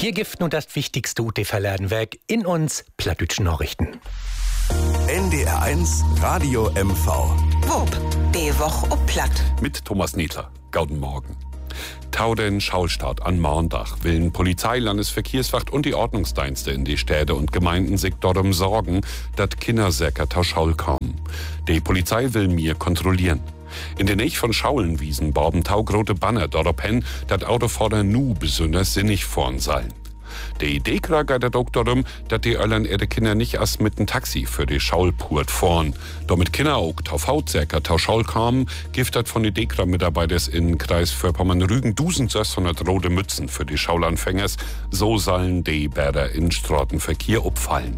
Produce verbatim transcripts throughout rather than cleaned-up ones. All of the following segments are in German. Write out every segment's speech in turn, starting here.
Hier gibt nun das wichtigste U T-Verladenwerk in uns plattdütschen Nachrichten. N D R eins Radio M V. Wupp, die Woche ob Platt. Mit Thomas Niedler. Guten Morgen. Tau den Schaulstart an Montag willen Polizei, Landesverkehrswacht und die Ordnungsdienste in die Städte und Gemeinden sich darum sorgen, dass Kindersäcker tau Schaul kommen. Die Polizei will mir kontrollieren. In der Nähe von Schaulenwiesen borben taugrote Banner darauf hin, dass Autofahrer nu besonders sinnig fahren sollen. Die Idee geht auch darum, dass die Öllern ihre Kinder nicht erst mit dem Taxi für die Schaulpurt fahren. Damit Kinder auch auf Hautsäcker tau Schaul kamen, gibt das von den Dekra-Mitarbeiters in Kreis für Pommern-Rügen eintausendsechshundert rote Mützen für die Schaulanfängers. So sollen die Bäder in Straßenverkehr abfallen.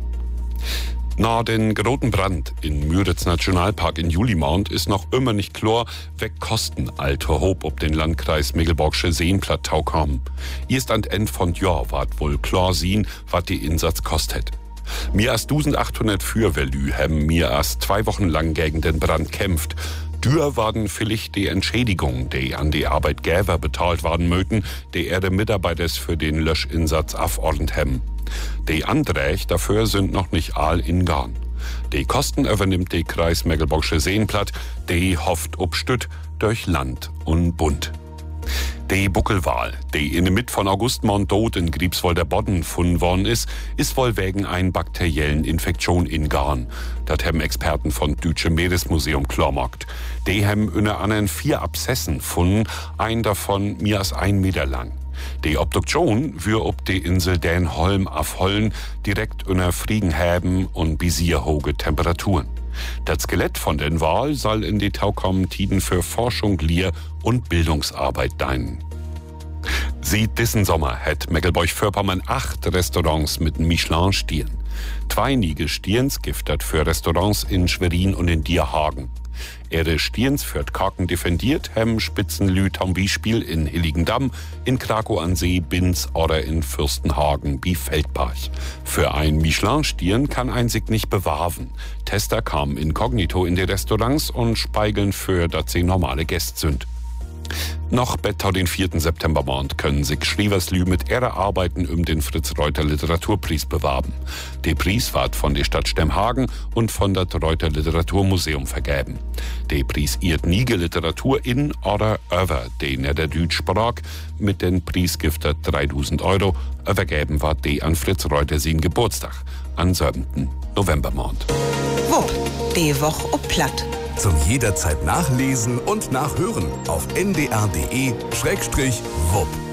Nach dem großen Brand in Müritz Nationalpark in Julimount ist noch immer nicht klar, weg Kosten alter Hob ob den Landkreis Mecklenburgische Seenplattau kam. Erst an Ende von Jahr ward wohl klar sehen, was die Insatz kostet. Mehr als eintausendachthundert Feuerwehrlü haben mir erst zwei Wochen lang gegen den Brand kämpft. Dür waren vielleicht die Entschädigungen, die an die Arbeitgeber bezahlt werden möchten, die ihre Mitarbeiter für den Löschinsatz aufordnet haben. Die Anträge dafür sind noch nicht all in Garn. Die Kosten übernimmt die Kreis Mecklenburgische Seenplatt, die hofft ob Stütt durch Land und Bund. Die Buckelwal, die in der Mitte von August tot in Griebswolder Bodden gefunden worden ist, ist wohl wegen einer bakteriellen Infektion in Garn. Das haben Experten von Deutsche Meeresmuseum klargemacht. Die haben unter anderem vier Abszessen gefunden, ein davon mehr als ein Meter lang. Die Obduktion wird ob die Insel Dänholm aufholen, direkt unter Friegenhäben und bisierhohe Temperaturen. Das Skelett von den Wal soll in die taukommenden Tiden für Forschung, Lehr- und Bildungsarbeit dienen. Seit diesen Sommer hat Mecklenburg-Vorpommern acht Restaurants mit Michelin-Stern. Zwei Nige Stirns giftet für Restaurants in Schwerin und in Dierhagen. Ihre Stirns für Kaken defendiert haben Spitzenlü zum Beispiel in Hilligendamm, in Krakow an See, Binz oder in Fürstenhagen wie Feldbach. Für ein Michelin-Stirn kann ein sich nicht bewahren. Tester kamen inkognito in die Restaurants und speigeln für, dass sie normale Gäste sind. Noch bis den vierten September können sich Schrieverslü mit ihrer Arbeiten um den Fritz-Reuter-Literaturpreis bewerben. Der Preis wird von der Stadt Stemhagen und von das Reuter Literaturmuseum vergeben. Der Preis ehrt Nige Literatur in oder über die Niederdütsch Sprach. Mit den Preis gibt er dreitausend Euro. Übergeben wird die an Fritz Reuter sein Geburtstag am siebten November. Wupp, die Woche ob Platt. Zum jederzeit nachlesen und nachhören auf n d r punkt d e Schrägstrich wupp.